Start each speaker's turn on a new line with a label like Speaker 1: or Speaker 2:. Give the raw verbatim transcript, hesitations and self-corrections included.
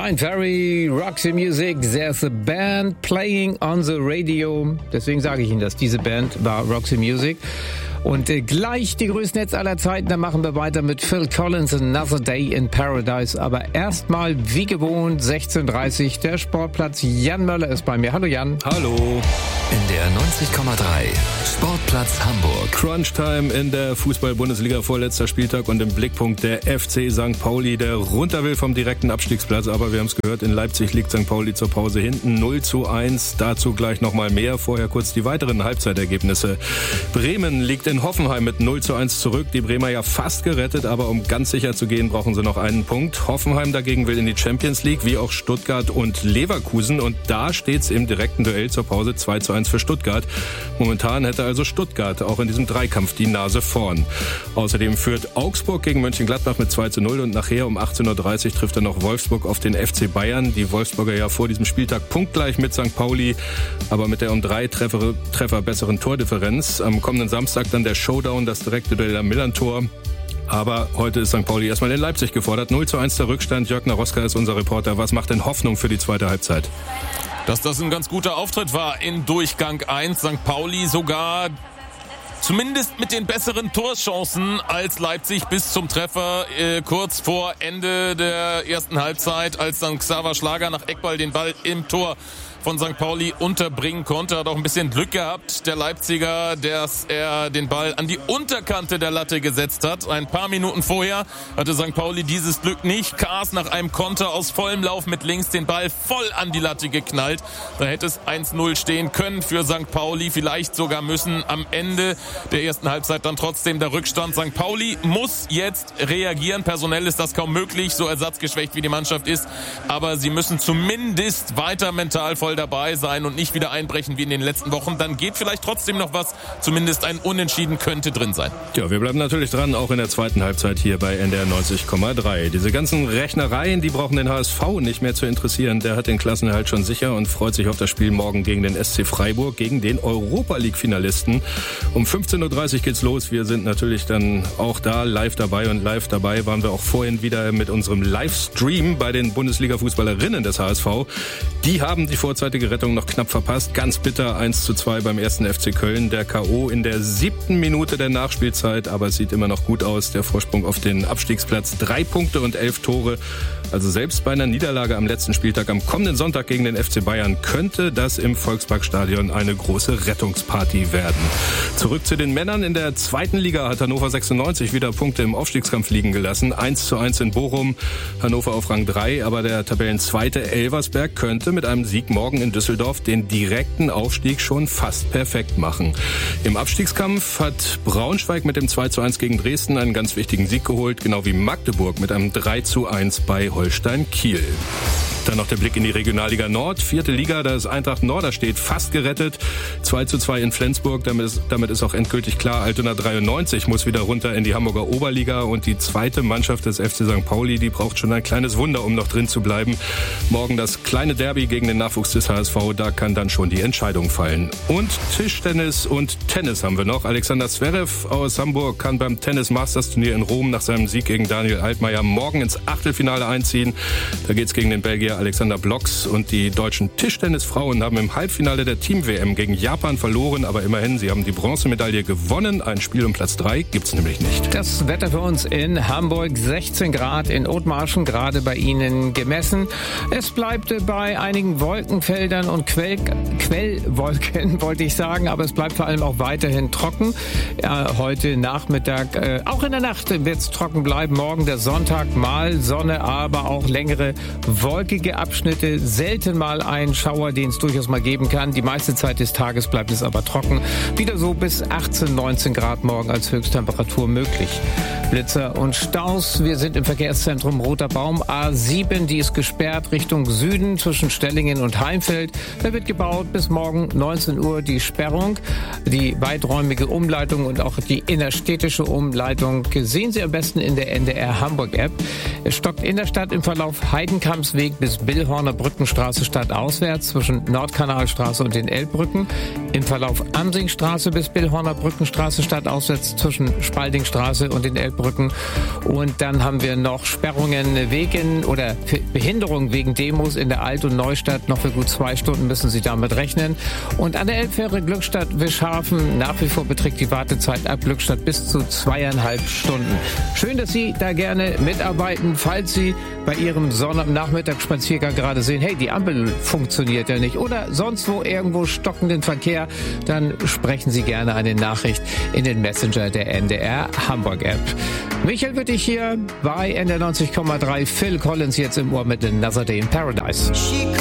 Speaker 1: Brian Ferry, Roxy Music, there's a band playing on the radio. Deswegen sage ich Ihnen das. Diese Band war Roxy Music. Und äh, gleich die größten Hits aller Zeiten, da machen wir weiter mit Phil Collins, Another Day in Paradise. Aber erstmal, wie gewohnt, sechzehn Uhr dreißig, der Sportplatz. Jan Möller ist bei mir. Hallo Jan.
Speaker 2: Hallo.
Speaker 3: In der neunzig Komma drei Sportplatz Hamburg.
Speaker 2: Crunch-Time in der Fußball-Bundesliga, vorletzter Spieltag und im Blickpunkt der F C Sankt Pauli, der runter will vom direkten Abstiegsplatz. Aber wir haben es gehört, in Leipzig liegt Sankt Pauli zur Pause hinten null zu eins. Dazu gleich nochmal mehr. Vorher kurz die weiteren Halbzeitergebnisse. Bremen liegt in Hoffenheim mit null zu eins zurück. Die Bremer ja fast gerettet, aber um ganz sicher zu gehen, brauchen sie noch einen Punkt. Hoffenheim dagegen will in die Champions League, wie auch Stuttgart und Leverkusen. Und da steht's im direkten Duell zur Pause zwei zu eins für Stuttgart. Momentan hätte also Stuttgart auch in diesem Dreikampf die Nase vorn. Außerdem führt Augsburg gegen Mönchengladbach mit zwei zu null und nachher um achtzehn Uhr dreißig trifft dann noch Wolfsburg auf den F C Bayern. Die Wolfsburger ja vor diesem Spieltag punktgleich mit Sankt Pauli, aber mit der um drei Treffer, Treffer besseren Tordifferenz. Am kommenden Samstag dann der Showdown, das direkte Duell am Millern-Tor. Aber heute ist Sankt Pauli erstmal in Leipzig gefordert. null zu eins der Rückstand. Jörg Naroska ist unser Reporter. Was macht denn Hoffnung für die zweite Halbzeit?
Speaker 4: Dass das ein ganz guter Auftritt war in Durchgang eins. Sankt Pauli sogar zumindest mit den besseren Torchancen als Leipzig bis zum Treffer äh, kurz vor Ende der ersten Halbzeit, als dann Xaver Schlager nach Eckball den Ball im Tor von Sankt Pauli unterbringen konnte. Hat auch ein bisschen Glück gehabt, der Leipziger, dass er den Ball an die Unterkante der Latte gesetzt hat. Ein paar Minuten vorher hatte Sankt Pauli dieses Glück nicht. Kaas nach einem Konter aus vollem Lauf mit links den Ball voll an die Latte geknallt. Da hätte es eins null stehen können für Sankt Pauli, vielleicht sogar müssen. Am Ende der ersten Halbzeit dann trotzdem der Rückstand. Sankt Pauli muss jetzt reagieren. Personell ist das kaum möglich, so ersatzgeschwächt wie die Mannschaft ist. Aber sie müssen zumindest weiter mental voll dabei sein und nicht wieder einbrechen wie in den letzten Wochen. Dann geht vielleicht trotzdem noch was. Zumindest ein Unentschieden könnte drin sein.
Speaker 2: Ja, wir bleiben natürlich dran, auch in der zweiten Halbzeit hier bei N D R neunzig Komma drei. Diese ganzen Rechnereien, die brauchen den H S V nicht mehr zu interessieren. Der hat den Klassenerhalt schon sicher und freut sich auf das Spiel morgen gegen den S C Freiburg, gegen den Europa-League-Finalisten. Um fünfzehn Uhr dreißig geht's los. Wir sind natürlich dann auch da live dabei und live dabei waren wir auch vorhin wieder mit unserem Livestream bei den Bundesliga-Fußballerinnen des H S V. Die haben die Vorzeitige Rettung noch knapp verpasst. Ganz bitter eins zu zwei beim ersten F C Köln. Der K O in der siebten Minute der Nachspielzeit, aber es sieht immer noch gut aus. Der Vorsprung auf den Abstiegsplatz. Drei Punkte und elf Tore. Also selbst bei einer Niederlage am letzten Spieltag am kommenden Sonntag gegen den F C Bayern könnte das im Volksparkstadion eine große Rettungsparty werden. Zurück zu den Männern. In der zweiten Liga hat Hannover sechsundneunzig wieder Punkte im Aufstiegskampf liegen gelassen. eins zu eins in Bochum. Hannover auf Rang drei, aber der Tabellenzweite Elversberg könnte mit einem Sieg morgen in Düsseldorf den direkten Aufstieg schon fast perfekt machen. Im Abstiegskampf hat Braunschweig mit dem zwei zu eins gegen Dresden einen ganz wichtigen Sieg geholt, genau wie Magdeburg mit einem drei zu eins bei Holstein Kiel. Dann noch der Blick in die Regionalliga Nord. Vierte Liga, da ist Eintracht Norderstedt fast gerettet. zwei zu zwei in Flensburg. Damit ist, damit ist auch endgültig klar, Altona dreiundneunzig muss wieder runter in die Hamburger Oberliga. Und die zweite Mannschaft des F C Sankt Pauli, die braucht schon ein kleines Wunder, um noch drin zu bleiben. Morgen das kleine Derby gegen den Nachwuchs des H S V. Da kann dann schon die Entscheidung fallen. Und Tischtennis und Tennis haben wir noch. Alexander Zverev aus Hamburg kann beim Tennis-Masters-Turnier in Rom nach seinem Sieg gegen Daniel Altmaier morgen ins Achtelfinale einziehen. Da geht's gegen den Belgier Alexander Blocks und die deutschen Tischtennisfrauen haben im Halbfinale der Team-W M gegen Japan verloren, aber immerhin, sie haben die Bronzemedaille gewonnen. Ein Spiel um Platz drei gibt's nämlich nicht.
Speaker 1: Das Wetter für uns in Hamburg, sechzehn Grad, in Othmarschen gerade bei Ihnen gemessen. Es bleibt bei einigen Wolkenfeldern und Quell, Quellwolken, wollte ich sagen, aber es bleibt vor allem auch weiterhin trocken. Ja, heute Nachmittag, äh, auch in der Nacht wird es trocken bleiben. Morgen der Sonntag, mal Sonne, aber auch längere wolkige Abschnitte, selten mal ein Schauer, den es durchaus mal geben kann. Die meiste Zeit des Tages bleibt es aber trocken. Wieder so bis achtzehn, neunzehn Grad morgen als Höchsttemperatur möglich. Blitzer und Staus. Wir sind im Verkehrszentrum Roter Baum. A sieben, die ist gesperrt Richtung Süden zwischen Stellingen und Heimfeld. Da wird gebaut bis morgen neunzehn Uhr die Sperrung. Die weiträumige Umleitung und auch die innerstädtische Umleitung sehen Sie am besten in der N D R Hamburg App. Es stockt in der Stadt im Verlauf Heidenkampsweg bis Billhorner Brückenstraße stadtauswärts zwischen Nordkanalstraße und den Elbbrücken. Im Verlauf Amsingstraße bis Billhorner Brückenstraße stadtauswärts zwischen Spaldingstraße und den Elbbrücken Saarbrücken. Und dann haben wir noch Sperrungen wegen oder Behinderung wegen Demos in der Alt- und Neustadt. Noch für gut zwei Stunden müssen Sie damit rechnen. Und an der Elbfähre Glückstadt-Wischhafen nach wie vor beträgt die Wartezeit ab Glückstadt bis zu zweieinhalb Stunden. Schön, dass Sie da gerne mitarbeiten. Falls Sie bei Ihrem Sonnabendnachmittagsspaziergang gerade sehen, hey, die Ampel funktioniert ja nicht oder sonst wo irgendwo stockenden Verkehr, dann sprechen Sie gerne eine Nachricht in den Messenger der N D R Hamburg App. Michael Wittig hier bei N D R neunzig Komma drei. Phil Collins jetzt im Ohr mit Another Day in Paradise.